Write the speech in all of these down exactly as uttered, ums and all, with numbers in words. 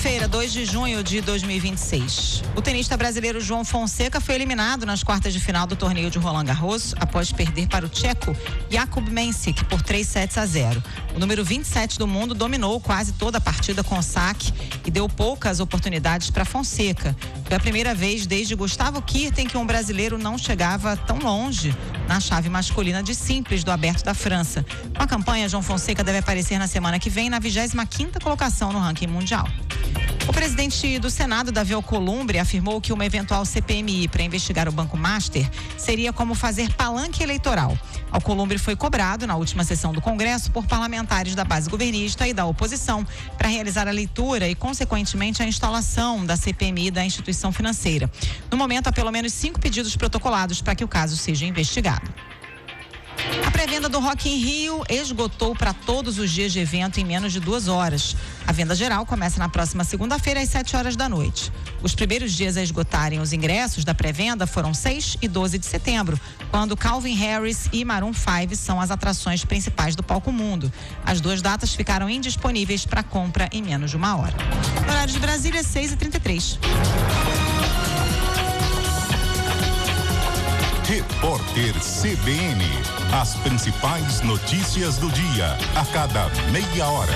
Segunda-feira, dois de junho de dois mil e vinte e seis. O tenista brasileiro João Fonseca foi eliminado nas quartas de final do torneio de Roland Garros após perder para o tcheco Jakub Mensik por três sets a zero. O número vinte e sete do mundo dominou quase toda a partida com saque e deu poucas oportunidades para Fonseca. Foi a primeira vez desde Gustavo Kuerten que um brasileiro não chegava tão longe na chave masculina de simples do Aberto da França. Com a campanha, João Fonseca deve aparecer na semana que vem na vigésima quinta colocação no ranking mundial. O presidente do Senado, Davi Alcolumbre, afirmou que uma eventual C P M I para investigar o Banco Master seria como fazer palanque eleitoral. Alcolumbre foi cobrado na última sessão do Congresso por parlamentares da base governista e da oposição para realizar a leitura e, consequentemente, a instalação da C P M I da instituição financeira. No momento, há pelo menos cinco pedidos protocolados para que o caso seja investigado. A pré-venda do Rock in Rio esgotou para todos os dias de evento em menos de duas horas. A venda geral começa na próxima segunda-feira às sete horas da noite. Os primeiros dias a esgotarem os ingressos da pré-venda foram seis e doze de setembro, quando Calvin Harris e Maroon cinco são as atrações principais do Palco Mundo. As duas datas ficaram indisponíveis para compra em menos de uma hora. No horário de Brasília, seis e trinta e três. Repórter C B N. As principais notícias do dia, a cada meia hora.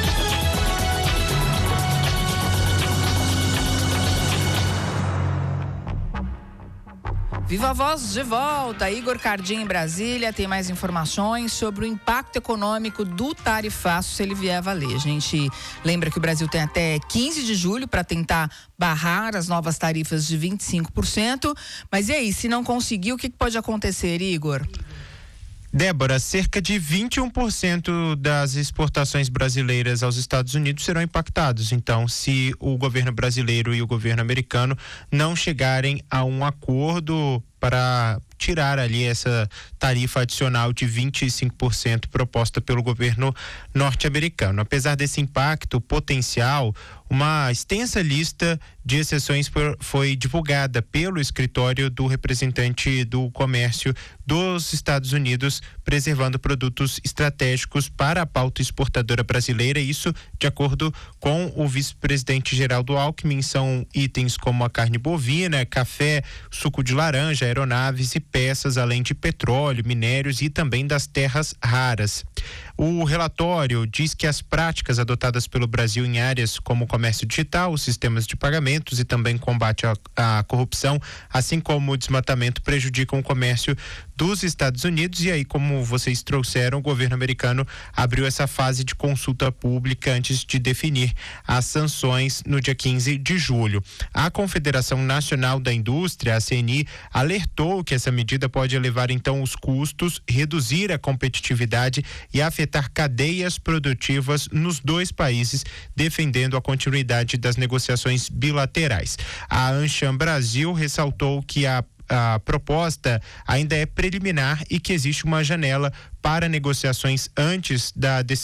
Viva a Voz de volta, Igor Cardim em Brasília tem mais informações sobre o impacto econômico do tarifaço se ele vier a valer. A gente lembra que o Brasil tem até quinze de julho para tentar barrar as novas tarifas de vinte e cinco por cento, mas e aí, se não conseguir, o que pode acontecer, Igor? Débora, cerca de vinte e um por cento das exportações brasileiras aos Estados Unidos serão impactados. Então, se o governo brasileiro e o governo americano não chegarem a um acordo para tirar ali essa tarifa adicional de vinte e cinco por cento proposta pelo governo norte-americano. Apesar desse impacto potencial, uma extensa lista de exceções foi divulgada pelo escritório do representante do comércio dos Estados Unidos, preservando produtos estratégicos para a pauta exportadora brasileira. Isso, de acordo com o vice-presidente Geraldo Alckmin, são itens como a carne bovina, café, suco de laranja, aeronaves e peças, além de petróleo, minérios e também das terras raras. O relatório diz que as práticas adotadas pelo Brasil em áreas como o comércio digital, os sistemas de pagamentos e também combate à, à corrupção, assim como o desmatamento, prejudicam o comércio dos Estados Unidos. E aí, como vocês trouxeram, o governo americano abriu essa fase de consulta pública antes de definir as sanções no dia quinze de julho. A Confederação Nacional da Indústria, a C N I, alertou que essa medida pode elevar então os custos, reduzir a competitividade e afetar cadeias produtivas nos dois países, defendendo a continuidade das negociações bilaterais. A Ancham Brasil ressaltou que a A proposta ainda é preliminar e que existe uma janela para negociações antes da decisão